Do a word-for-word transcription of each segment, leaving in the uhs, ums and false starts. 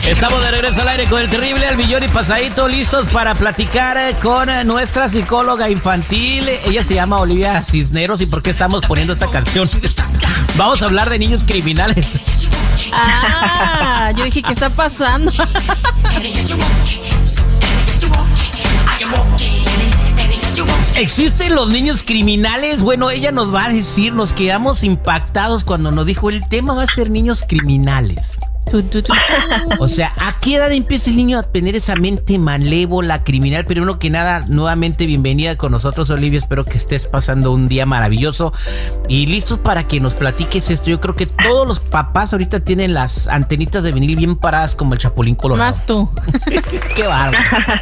Estamos de regreso al aire con el terrible Al Millón y Pasadito, listos para platicar con nuestra psicóloga infantil. Ella se llama Olivia Cisneros. ¿Y por qué estamos poniendo esta canción? Vamos a hablar de niños criminales. Ah, yo dije, ¿qué está pasando? ¿Existen los niños criminales? Bueno, ella nos va a decir, nos quedamos impactados cuando nos dijo el tema va a ser niños criminales. Tu, tu, tu, tu. O sea, ¿a qué edad empieza el niño a tener esa mente malévola, criminal? Pero uno que nada, nuevamente bienvenida con nosotros, Olivia. Espero que estés pasando un día maravilloso y listos para que nos platiques esto. Yo creo que todos los papás ahorita tienen las antenitas de vinil bien paradas como el Chapulín Colorado. Más tú. Qué bárbaro.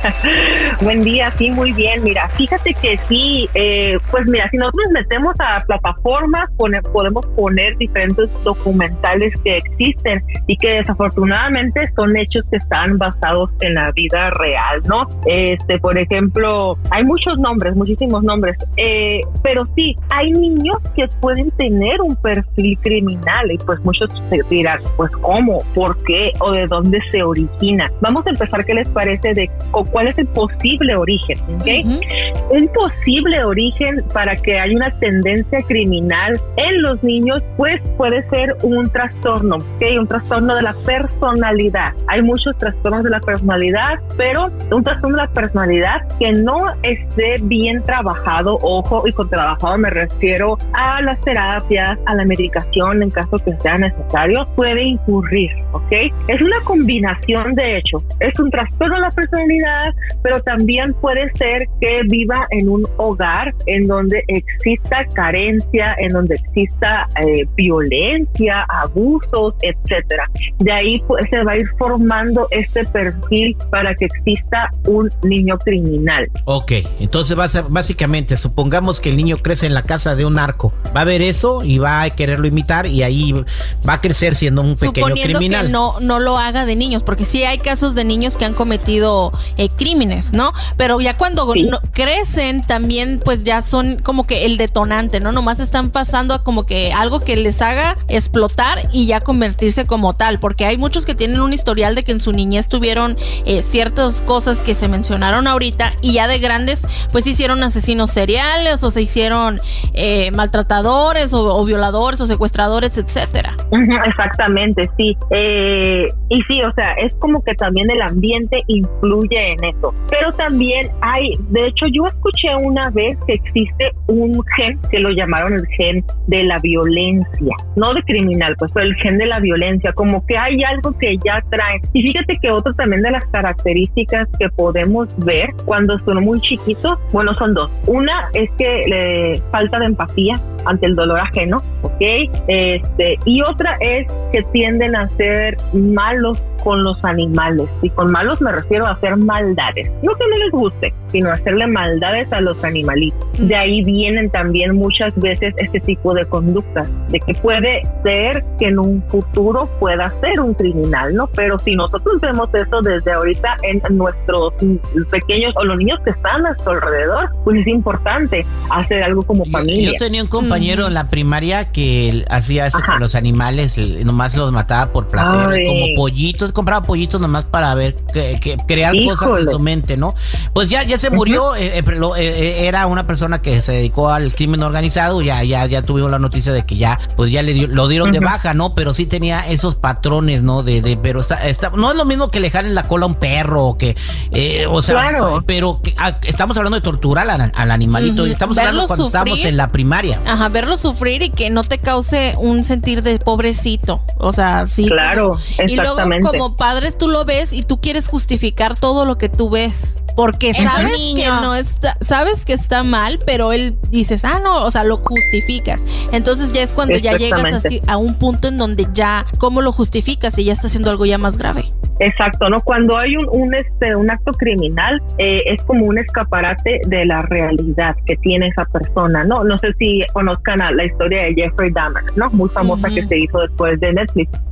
Buen día, sí, muy bien. Mira, fíjate que sí, eh, pues mira, si nosotros metemos a plataformas, pone, podemos poner diferentes documentales que existen y que desafortunadamente son hechos que están basados en la vida real, ¿no? Este, por ejemplo, hay muchos nombres, muchísimos nombres, eh, pero sí, hay niños que pueden tener un perfil criminal y pues muchos se dirán, pues ¿cómo? ¿Por qué? ¿O de dónde se origina? Vamos a empezar, ¿qué les parece de cuál es el posible origen? ¿Okay? Uh-huh. Un posible origen para que haya una tendencia criminal en los niños, pues puede ser un trastorno, ¿okay? Un trastorno de la personalidad. Hay muchos trastornos de la personalidad, pero un trastorno de la personalidad que no esté bien trabajado, ojo, y con trabajado me refiero a las terapias, a la medicación en caso que sea necesario, puede incurrir, ¿ok? Es una combinación de hecho. Es un trastorno de la personalidad, pero también puede ser que viva en un hogar en donde exista carencia, en donde exista eh, violencia, abusos, etcétera. De ahí pues, se va a ir formando este perfil para que exista un niño criminal. Ok, entonces básicamente supongamos que el niño crece en la casa de un narco, va a ver eso y va a quererlo imitar y ahí va a crecer siendo un pequeño Suponiendo criminal. Que no, no lo haga de niños, porque sí hay casos de niños que han cometido eh, crímenes, ¿no? Pero ya cuando sí. no, crecen también pues ya son como que el detonante, ¿no? Nomás están pasando a como que algo que les haga explotar y ya convertirse como tal, porque hay muchos que tienen un historial de que en su niñez tuvieron eh, ciertas cosas que se mencionaron ahorita y ya de grandes pues se hicieron asesinos seriales o se hicieron eh, maltratadores o, o violadores o secuestradores, etcétera. Exactamente, sí. Eh, y sí, o sea, es como que también el ambiente influye en eso. Pero también hay, de hecho yo escuché una vez que existe un gen que lo llamaron el gen de la violencia, no de criminal, pues, pero el gen de la violencia, como que hay algo que ya traen. Y fíjate que otro también de las características que podemos ver cuando son muy chiquitos, bueno, son dos. Una es que le falta de empatía ante el dolor ajeno, ¿ok? Este, y otra es que tienden a ser malos con los animales. Y con malos me refiero a hacer maldades. No que no les guste, sino hacerle maldades a los animalitos. De ahí vienen también muchas veces este tipo de conductas, de que puede ser que en un futuro pueda ser un criminal, ¿no? Pero si nosotros vemos eso desde ahorita en nuestros pequeños o los niños que están a nuestro alrededor, pues es importante hacer algo como familia. Yo, yo tenía un compañero mm. en la primaria que hacía eso Ajá. con los animales, nomás los mataba por placer, Ay. como pollitos, compraba pollitos nomás para ver, que, que crear Híjole. cosas en su mente, ¿no? Pues ya, ya se murió, uh-huh. eh, eh, lo, eh, era una persona que se dedicó al crimen organizado, ya, ya, ya tuvimos la noticia de que ya, pues ya le dio, lo dieron uh-huh. de baja, ¿no? Pero sí tenía esos patrones, ¿no? De, de pero está, está, no es lo mismo que le jalen la cola a un perro, o que, eh, o sea, claro. pero que, a, estamos hablando de torturar al, al animalito, uh-huh. estamos verlo hablando cuando sufrir. estábamos en la primaria. Ajá, verlo sufrir y que no te cause un sentir de pobrecito, o sea, sí. Claro, como, exactamente. Y luego como padres tú lo ves y tú quieres justificar todo lo que tú ves. Porque es sabes que no está, sabes que está mal, pero él dices, ah, no, o sea, lo justificas. Entonces ya es cuando ya llegas así a un punto en donde ya, ¿cómo lo justificas? Y ya está haciendo algo ya más grave. Exacto, ¿no? Cuando hay un, un, este, un acto criminal, eh, es como un escaparate de la realidad que tiene esa persona, ¿no? No sé si conozcan a la historia de Jeffrey Dahmer, ¿no? Muy famosa uh-huh. que se hizo después de Netflix.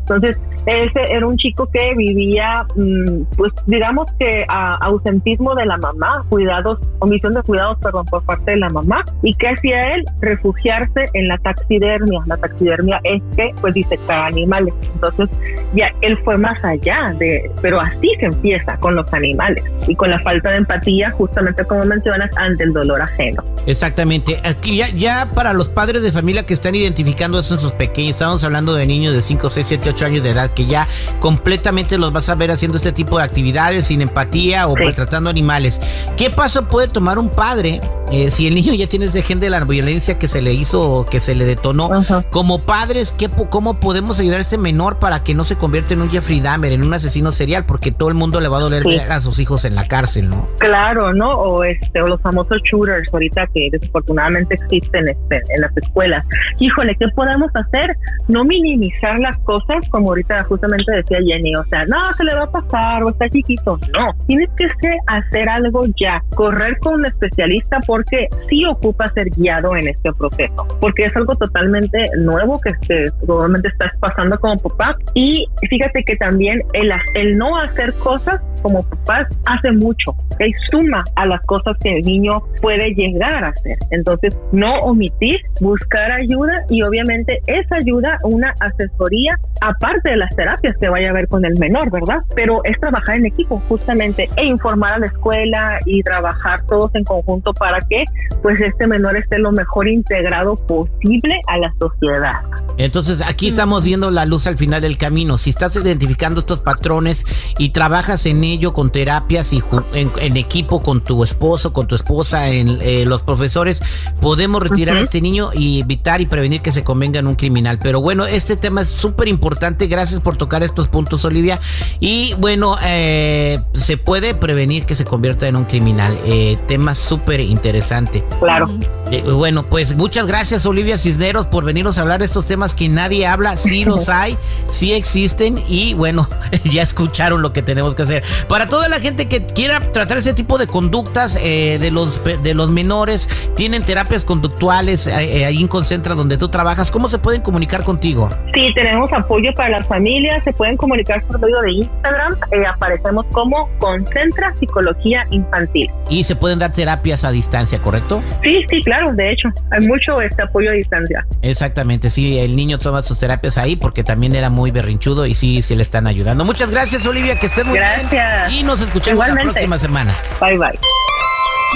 Entonces, ese era un chico que vivía, pues digamos que a, ausentismo de la mamá, cuidados, omisión de cuidados, perdón, por parte de la mamá. ¿Y qué hacía él? Refugiarse en la taxidermia. La taxidermia es que, pues, disectar animales. Entonces, ya él fue más allá de, pero así se empieza con los animales y con la falta de empatía, justamente como mencionas, ante el dolor ajeno. Exactamente. Aquí ya, ya para los padres de familia que están identificando eso en sus pequeños, estamos hablando de niños de cinco, seis, siete, ocho años de edad, que ya completamente los vas a ver haciendo este tipo de actividades sin empatía o sí. maltratando animales. ¿Qué paso puede tomar un padre eh, si el niño ya tiene ese gen de la violencia que se le hizo o que se le detonó? Uh-huh. Como padres, ¿qué, ¿cómo podemos ayudar a este menor para que no se convierta en un Jeffrey Dahmer, en un asesino serial? Porque todo el mundo le va a doler sí. ver a sus hijos en la cárcel, ¿no? Claro, ¿no? O este o los famosos shooters ahorita que desafortunadamente existen este, en las escuelas. Híjole, ¿qué podemos hacer? No minimizar las cosas, como ahorita justamente decía Jenny, o sea, no, se le va a pasar o está chiquito. No, tienes que hacer algo ya, correr con un especialista porque sí ocupa ser guiado en este proceso, porque es algo totalmente nuevo que, que probablemente estás pasando como papá. Y fíjate que también el, el no hacer cosas como papás hace mucho, ¿okay? Suma a las cosas que el niño puede llegar a hacer. Entonces, no omitir, buscar ayuda y obviamente esa ayuda, una asesoría, aparte de las terapias que vaya a ver con el menor, ¿verdad? Pero es trabajar en equipo justamente e informar a la escuela y trabajar todos en conjunto para que pues este menor esté lo mejor integrado posible a la sociedad. Entonces, aquí estamos viendo la luz al final del camino. Si estás identificando estos patrones y trabajas en ello con terapias y en, en equipo con tu esposo, con tu esposa, en eh, los profesores, podemos retirar uh-huh. a este niño y evitar y prevenir que se convenga en un criminal. Pero bueno, este tema es súper importante. Gracias por tocar estos puntos, Olivia. Y bueno, eh, se puede prevenir que se convierta en un criminal. Eh, tema súper interesante. Claro. Eh, bueno, pues muchas gracias, Olivia Cisneros, por venirnos a hablar de estos temas que nadie habla. Sí los hay, sí existen y bueno, ya escucharon lo que tenemos que hacer. Para toda la gente que quiera tratar ese tipo de conductas eh, de los de los menores, tienen terapias conductuales eh, ahí en Concentra donde tú trabajas. ¿Cómo se pueden comunicar contigo? Sí, tenemos apoyo para las familias. Se pueden comunicar por medio de Instagram. Eh, aparecemos como Concentra Psicología Infantil. Y se pueden dar terapias a distancia, ¿correcto? Sí, sí, claro. De hecho, hay mucho este apoyo a distancia. Exactamente, sí, el niño toma sus terapias ahí porque también era muy berrinchudo y sí, sí le están ayudando. Muchas gracias, Olivia, que estés muy gracias. bien. Y nos escuchamos Igualmente. la próxima semana. Bye, bye.